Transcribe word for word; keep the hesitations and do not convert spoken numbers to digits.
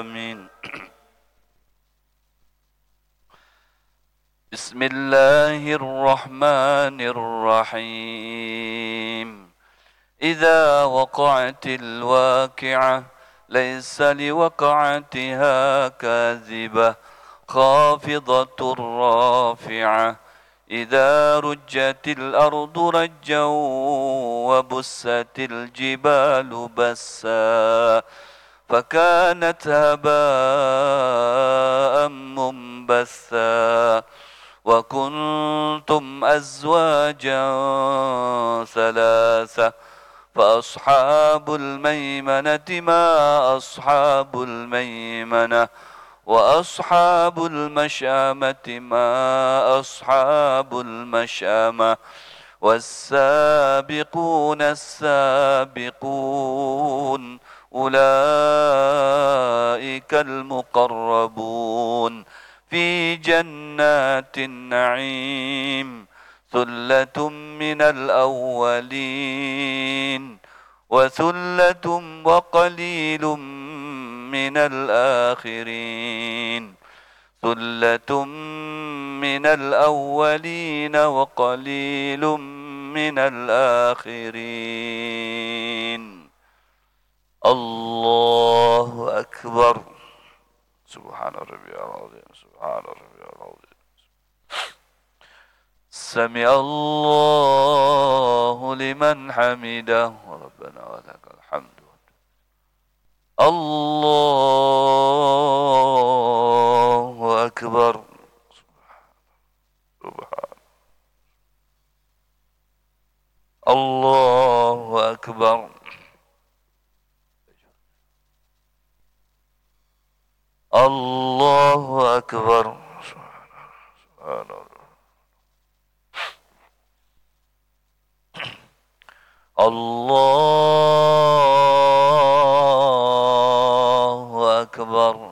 آمين. بسم الله الرحمن الرحيم. إذا وقعت الواقعة ليس لوقعتها كاذبة خافضة رافعة إذا رجت الأرض رجا وبست الجبال بسا فكانت هباء منبثا وكنتم أزواجا ثلاثة فأصحاب الميمنة ما أصحاب الميمنة وأصحاب المشأمة ما أصحاب المشأمة والسابقون السابقون أولئك المقربون في جنات النعيم ثلة من الأولين وثلة وقليل من الآخرين ثلة من الأولين وقليل من الآخرين. الله أكبر. سبحان ربي العظيم سبحان ربي العظيم. سمع الله لمن حمده ربنا ولك الحمد. الله أكبر. سبحان الله أكبر. الله أكبر. سبحان الله الله أكبر.